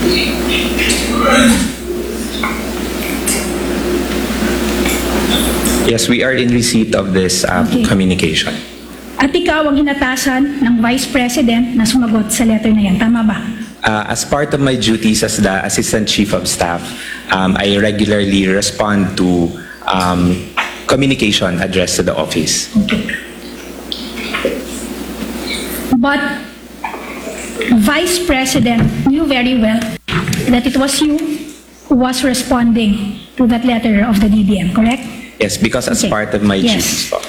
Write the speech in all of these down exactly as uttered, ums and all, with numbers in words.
Yes, we are in receipt of this um, Okay. communication. At ikaw ang inatasan ng Vice President na sumagot sa letter na yan. Tama ba? Uh, as part of my duties as the Assistant Chief of Staff, um, I regularly respond to um, communication addressed to the office. Okay. But Vice President knew very well that it was you who was responding to that letter of the D B M, correct? Yes, because as Okay. part of my Yes. duties po.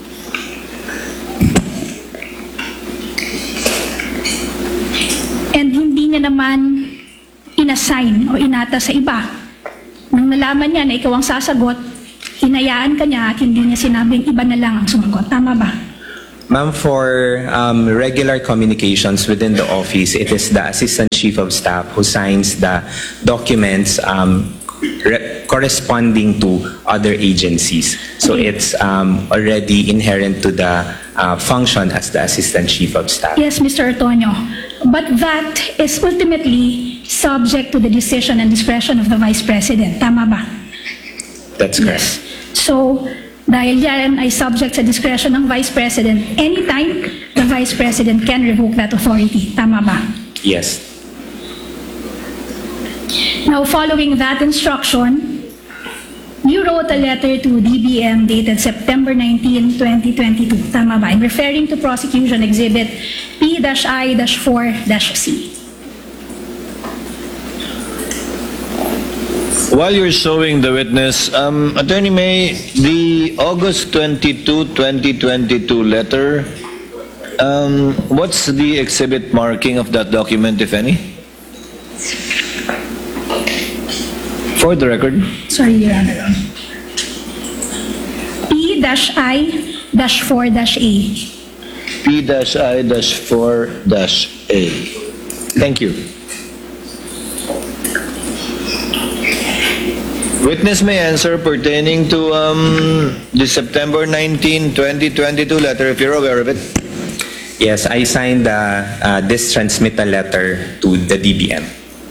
And hindi niya naman inassign o inata sa iba. Nang nalaman niya na ikaw ang sasagot, hinayaan ka niya at hindi niya sinabing iba na lang ang sumagot. Tama ba? Ma'am, for um, regular communications within the office, it is the Assistant Chief of Staff who signs the documents um, re- corresponding to other agencies. So Okay. it's um, already inherent to the uh, function as the Assistant Chief of Staff. Yes, Mister Ortonio. But that is ultimately subject to the decision and discretion of the Vice President. Tama ba? That's correct. So, dahil yan ay subject sa discretion ng Vice President, anytime the Vice President can revoke that authority. Tama ba? Yes. Now, following that instruction, you wrote a letter to D B M dated September nineteenth, twenty twenty-two. Tama ba? I'm referring to Prosecution Exhibit P I four C. While you're showing the witness, um, Attorney May, the August twenty-second, twenty twenty-two letter, um, what's the exhibit marking of that document, if any? For the record. Sorry, Your Honor. P I four A. P I four A. Thank you. Witness may answer pertaining to um, the September nineteenth, twenty twenty-two letter, if you're aware of it. Yes, I signed the, uh, this transmittal letter to the D B M.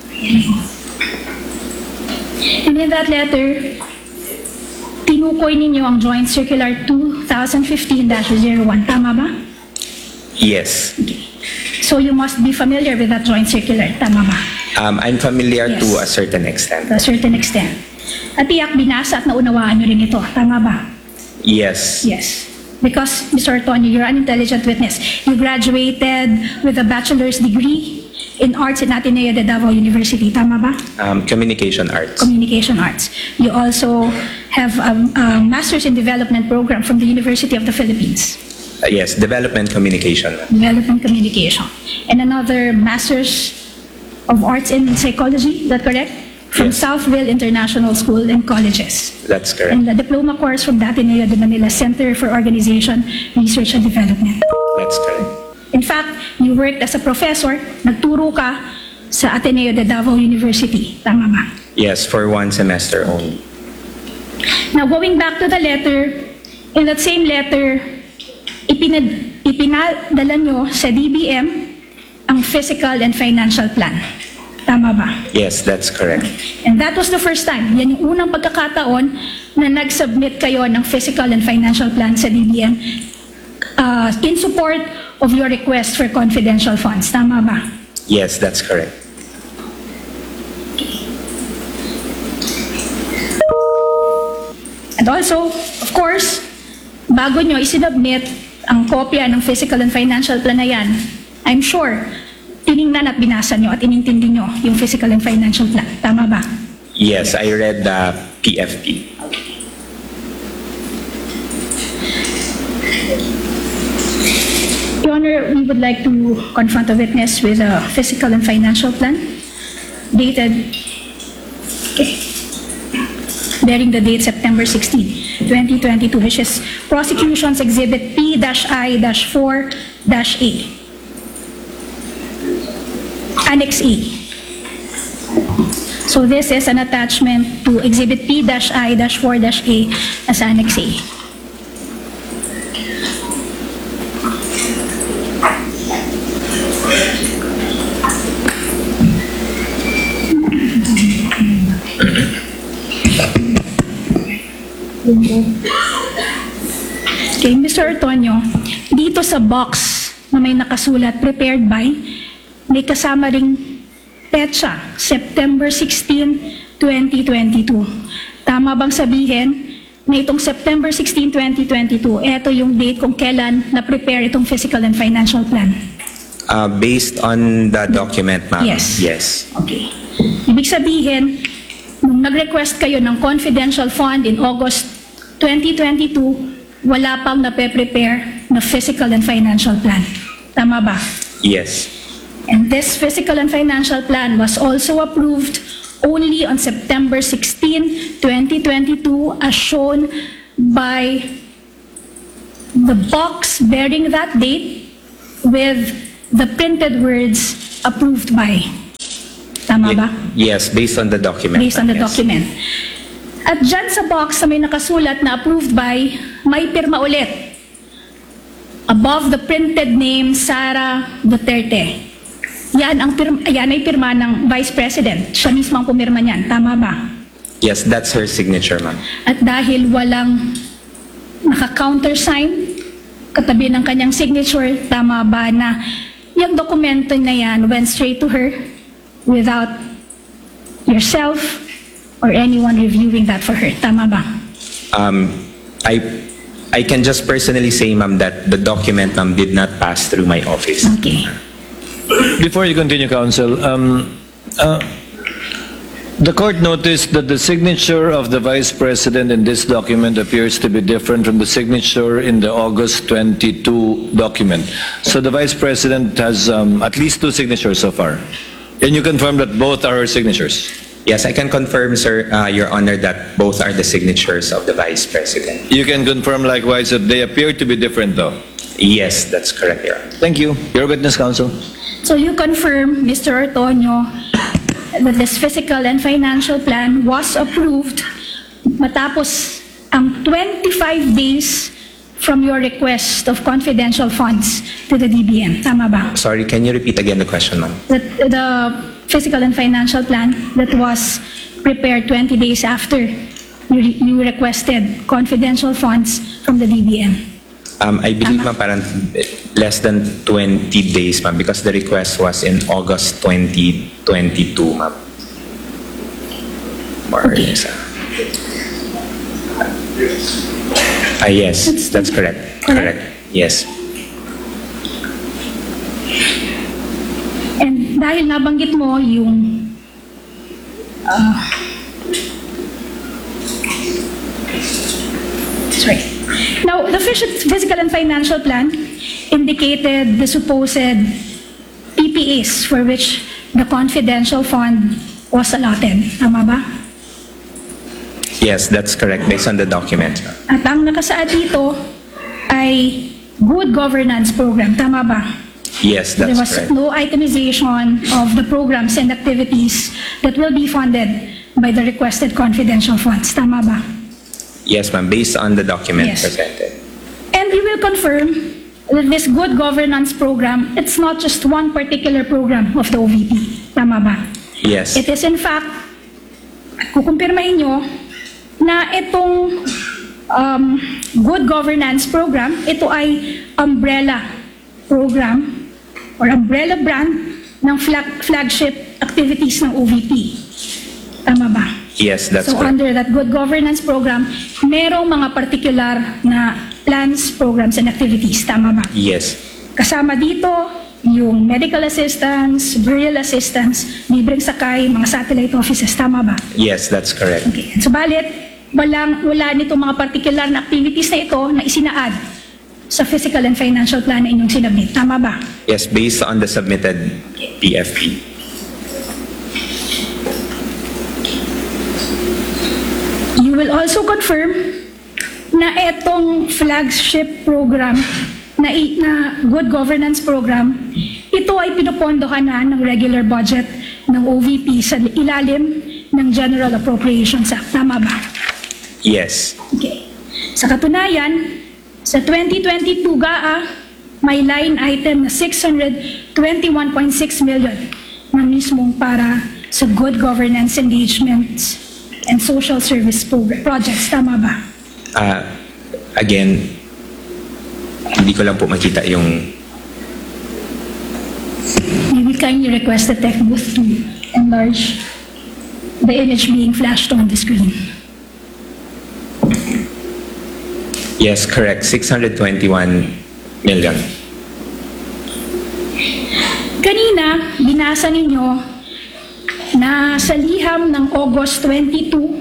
And in that letter, tinukoy ninyo ang Joint Circular twenty fifteen dash zero one. Tama ba? Yes. So you must be familiar with that Joint Circular. Tama ba? Um, I'm familiar Yes. to a certain extent. To a certain extent. At tiyak binasa at naunawaan nyo rin ito. Tama ba? Yes. Yes. Because, Mister Ortonio, you're an intelligent witness. You graduated with a bachelor's degree in arts in Ateneo de Davao University. Tama ba? Um, communication arts. Communication arts. You also have a, a master's in development program from the University of the Philippines. Uh, yes, development communication. Development communication. And another master's of arts in psychology. Is that correct? From Yes. Southville International School and Colleges. That's correct. And the diploma course from the Ateneo de Manila Center for Organization, Research and Development. That's correct. In fact, you worked as a professor, nagturo ka sa Ateneo de Davao University. Tama ba? Yes, for one semester only. Now, going back to the letter, in that same letter, ipinad, ipinadala nyo sa D B M ang physical and financial plan. Tama ba? Yes, that's correct. And that was the first time. Yan yung unang pagkakataon na nag-submit kayo ng physical and financial plan sa D B M uh, in support of your request for confidential funds. Tama ba? Yes, that's correct. And also, of course, bago nyo isinubmit ang kopya ng physical and financial plan na yan, I'm sure, tiningnan at binasa nyo at inintindi nyo yung physical and financial plan. Tama ba? Yes, I read the P F P. Your Honor, we would like to confront the witness with a physical and financial plan dated, okay, bearing the date September sixteenth, twenty twenty-two, which is Prosecution's Exhibit P I four A. Annex A. So this is an attachment to Exhibit P I four A as Annex A. Okay, Mister Ortonio, dito sa box na may nakasulat prepared by, may kasama ring petsa, September sixteenth, twenty twenty-two. Tama bang sabihin na itong September sixteenth, twenty twenty-two, ito yung date kung kailan na-prepare itong physical and financial plan? Uh, based on the document, ma'am. Yes. Yes. Okay. Ibig sabihin, nung nag-request kayo ng confidential fund in August twenty twenty-two, wala pang nape-prepare na physical and financial plan. Tama ba? Yes. And this physical and financial plan was also approved only on September sixteenth, twenty twenty-two, as shown by the box bearing that date with the printed words approved by. Tama ba? Yes, based on the document. Based on the yes. document. At dyan sa box na may nakasulat na approved by, may pirma ulit. Above the printed name, Sara Duterte. Yan, ang pirma, yan ay pirma ng Vice President. Siya mismo ang pumirma niyan. Tama ba? Yes, that's her signature, ma'am. At dahil walang naka-countersign katabi ng kanyang signature, tama ba na yung dokumento na yan went straight to her without yourself or anyone reviewing that for her? Tama ba? Um, I I can just personally say, ma'am, that the document, ma'am, did not pass through my office. Okay. Before you continue, Counsel, um, uh, the court noticed that the signature of the Vice President in this document appears to be different from the signature in the August twenty-two document. So the Vice President has um, at least two signatures so far. Can you confirm that both are her signatures? Yes, I can confirm, sir, uh, Your Honor, that both are the signatures of the Vice President. You can confirm likewise that they appear to be different, though. Yes, that's correct, Your Honor. Thank you. Your witness, Counsel. So you confirm, Mister Ortonio, that this physical and financial plan was approved matapos ang twenty-five days from your request of confidential funds to the D B M. Tama ba? Sorry, can you repeat again the question, ma'am? The, the physical and financial plan that was prepared twenty days after you, you requested confidential funds from the D B M. Um, I believe, ma'am, parang less than twenty days, ma'am, because the request was in August twenty twenty-two, ma'am. More or Okay. less. Ah, yes, that's correct. Correct. Yes. And dahil nabanggit mo yung uh, sorry. Now, the phys- physical and financial plan indicated the supposed P P As for which the confidential fund was allotted. Tama ba? Yes, that's correct, based on the document. At ang nakasaad dito ay good governance program. Tama ba? Yes, There that's was correct. no itemization of the programs and activities that will be funded by the requested confidential funds. Tama ba? Yes, ma'am, based on the document Yes. presented. And we will confirm that this good governance program, it's not just one particular program of the O V P. Tama ba? Yes. It is in fact, kukumpirmahin nyo na itong um, good governance program, ito ay umbrella program or umbrella brand ng flag, flagship activities ng O V P. Tama ba? Yes, that's So correct. under that good governance program, merong mga particular na plans, programs, and activities. Tama ba? Yes. Kasama dito yung medical assistance, burial assistance, libreng sakay, mga satellite offices. Tama ba? Yes, that's correct. Okay. Subalit, walang, wala nito mga particular na activities na ito na isinaad sa physical and financial plan na inyong sinabit. Tama ba? Yes, based on the submitted P F P. You will also confirm na itong flagship program na, i- na good governance program, ito ay pinupondohan na ng regular budget ng O V P sa ilalim ng General Appropriations Act. Tama ba? Yes. Okay. Sa katunayan, sa twenty twenty-two G A A, may line item na six hundred twenty-one point six million na mismong para sa good governance engagements and social service progr- projects. Tama ba? Ah, again, hindi ko lang po makita yung... We will kindly request the tech booth to enlarge the image being flashed on the screen. Yes, correct. six hundred twenty-one million. Kanina, binasa ninyo na sa liham ng August twenty-two,